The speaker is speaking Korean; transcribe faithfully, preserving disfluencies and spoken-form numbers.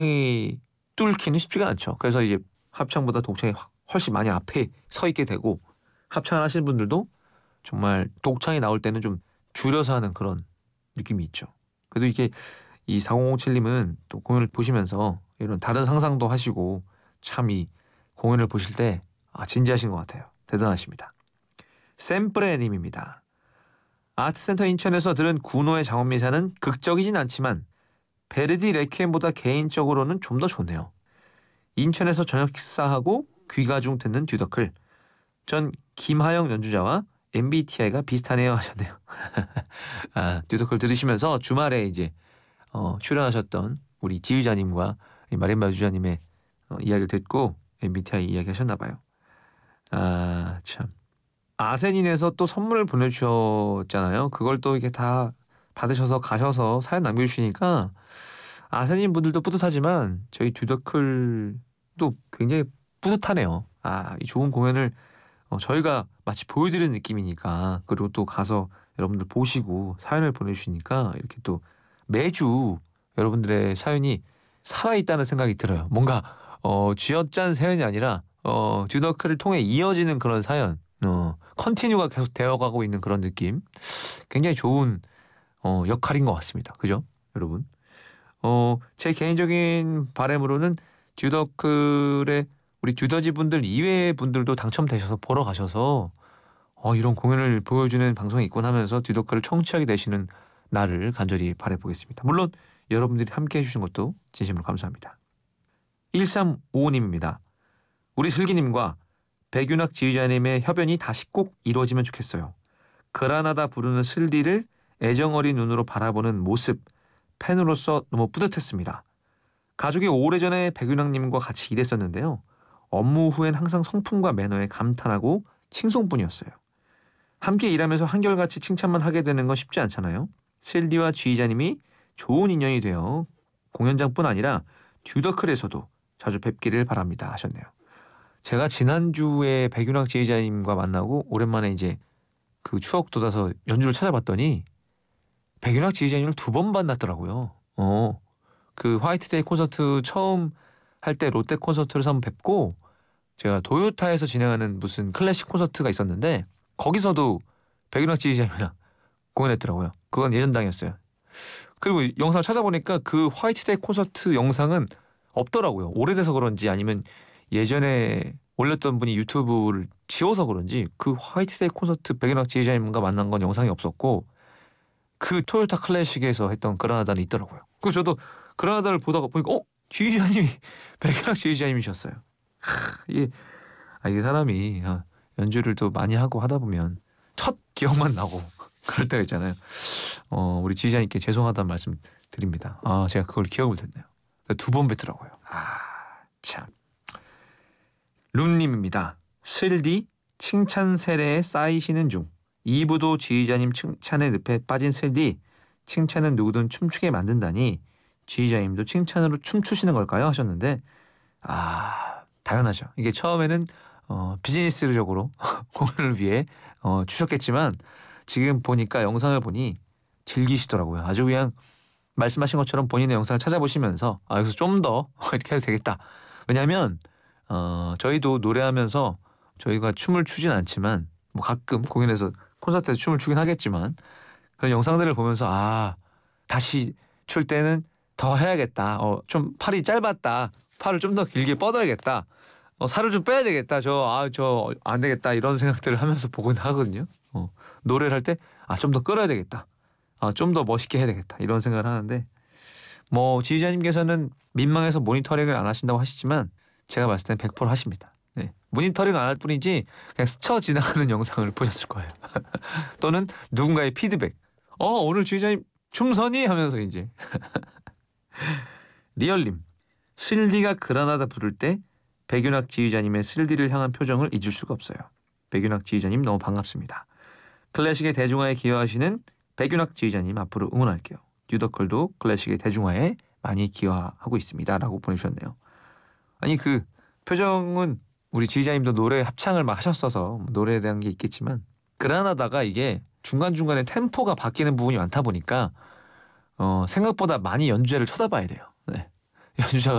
뚫기는 쉽지가 않죠. 그래서 이제 합창보다 독창이 훨씬 많이 앞에 서 있게 되고 합창을 하시는 분들도 정말 독창이 나올 때는 좀 줄여서 하는 그런 느낌이 있죠. 그래도 이게 이 사공공칠님은 또 공연을 보시면서 이런 다른 상상도 하시고 참 이 공연을 보실 때 아, 진지하신 것 같아요. 대단하십니다. 샘프레님입니다. 아트센터 인천에서 들은 구노의 장원미사는 극적이진 않지만 베르디 레퀴엠보다 개인적으로는 좀 더 좋네요. 인천에서 저녁 식사하고 귀가 중 듣는 듀더클. 전 김하영 연주자와 엠비티아이가 비슷하네요 하셨네요. 아, 듀더클 들으시면서 주말에 이제 어, 출연하셨던 우리 지휘자님과 마린바 연주자님의 어, 이야기를 듣고 엠비티아이 이야기 하셨나 봐요. 아, 참. 아세닌에서 또 선물을 보내주셨잖아요. 그걸 또 이렇게 다 받으셔서 가셔서 사연 남겨주시니까 아세닌 분들도 뿌듯하지만 저희 듀더클도 굉장히 뿌듯하네요. 아, 이 좋은 공연을 어, 저희가 마치 보여드리는 느낌이니까 그리고 또 가서 여러분들 보시고 사연을 보내주시니까 이렇게 또 매주 여러분들의 사연이 살아있다는 생각이 들어요. 뭔가 어, 쥐어짠 사연이 아니라 어, 듀더클을 통해 이어지는 그런 사연, 어, 컨티뉴가 계속 되어가고 있는 그런 느낌. 굉장히 좋은 어, 역할인 것 같습니다. 그죠, 여러분? 어, 제 개인적인 바람으로는 듀더클의 우리 듀더지 분들 이외의 분들도 당첨되셔서 보러 가셔서 어, 이런 공연을 보여주는 방송이 있군 하면서 듀더클을 청취하게 되시는 날을 간절히 바라보겠습니다. 물론 여러분들이 함께 해주신 것도 진심으로 감사합니다. 일삼오오님입니다. 우리 슬기님과 백윤학 지휘자님의 협연이 다시 꼭 이루어지면 좋겠어요. 그라나다 부르는 슬디를 애정어린 눈으로 바라보는 모습, 팬으로서 너무 뿌듯했습니다. 가족이 오래전에 백윤학님과 같이 일했었는데요. 업무 후엔 항상 성품과 매너에 감탄하고 칭송뿐이었어요. 함께 일하면서 한결같이 칭찬만 하게 되는 건 쉽지 않잖아요. 슬디와 지휘자님이 좋은 인연이 되어 공연장뿐 아니라 듀더클에서도 자주 뵙기를 바랍니다 하셨네요. 제가 지난주에 백윤학 지휘자님과 만나고 오랜만에 이제 그 추억 돋아서 연주를 찾아봤더니 백윤학 지휘자님을 두 번 만났더라고요. 어, 그 화이트데이 콘서트 처음 할 때 롯데 콘서트에서 한번 뵙고 제가 도요타에서 진행하는 무슨 클래식 콘서트가 있었는데 거기서도 백윤학 지휘자님이랑 공연했더라고요. 그건 예전당이었어요. 그리고 영상을 찾아보니까 그 화이트데이 콘서트 영상은 없더라고요. 오래돼서 그런지 아니면 예전에 올렸던 분이 유튜브를 지워서 그런지 그 화이트데이 콘서트 백윤학 지휘자님과 만난 건 영상이 없었고 그 토요타 클래식에서 했던 그라나다는 있더라고요. 그리고 저도 그라나다를 보다가 보니까 어? 지휘자님이 백윤학 지휘자님이셨어요. 하, 이게, 아, 이게 사람이 아, 연주를 또 많이 하고 하다 보면 첫 기억만 나고 그럴 때가 있잖아요. 어, 우리 지휘자님께 죄송하다는 말씀 드립니다. 아, 제가 그걸 기억을 못했네요. 두 번 뵙더라고요. 아, 참. 룸님입니다. 슬디 칭찬 세례에 쌓이시는 중 이 부도 지휘자님 칭찬의 늪에 빠진 슬디 칭찬은 누구든 춤추게 만든다니 지휘자님도 칭찬으로 춤추시는 걸까요? 하셨는데 아 당연하죠. 이게 처음에는 어, 비즈니스적으로 공연을 위해 어, 추셨겠지만 지금 보니까 영상을 보니 즐기시더라고요. 아주 그냥 말씀하신 것처럼 본인의 영상을 찾아보시면서 아 여기서 좀 더 이렇게 해도 되겠다. 왜냐하면 어, 저희도 노래하면서 저희가 춤을 추진 않지만 뭐 가끔 공연에서 콘서트에서 춤을 추긴 하겠지만 그런 영상들을 보면서 아 다시 출 때는 더 해야겠다. 어, 좀 팔이 짧았다. 팔을 좀 더 길게 뻗어야겠다. 어, 살을 좀 빼야 되겠다. 저 아 저 안 되겠다. 이런 생각들을 하면서 보곤 하거든요. 어, 노래를 할 때 아 좀 더 끌어야 되겠다. 아, 좀 더 멋있게 해야 되겠다. 이런 생각을 하는데 뭐 지휘자님께서는 민망해서 모니터링을 안 하신다고 하시지만 제가 봤을 땐 백 퍼센트 하십니다. 네. 모니터링 안 할 뿐이지 그냥 스쳐 지나가는 영상을 보셨을 거예요. 또는 누군가의 피드백. 어 오늘 지휘자님 춤선이 하면서 이제 리얼님. 슬디가 그라나다 부를 때 백윤학 지휘자님의 슬디를 향한 표정을 잊을 수가 없어요. 백윤학 지휘자님 너무 반갑습니다. 클래식의 대중화에 기여하시는 백윤학 지휘자님 앞으로 응원할게요. 듀더클도 클래식의 대중화에 많이 기여하고 있습니다. 라고 보내주셨네요. 아니 그 표정은 우리 지휘자님도 노래 합창을 막 하셨어서 노래에 대한 게 있겠지만 그라나다가 이게 중간중간에 템포가 바뀌는 부분이 많다 보니까 어, 생각보다 많이 연주자를 쳐다봐야 돼요. 네. 연주자가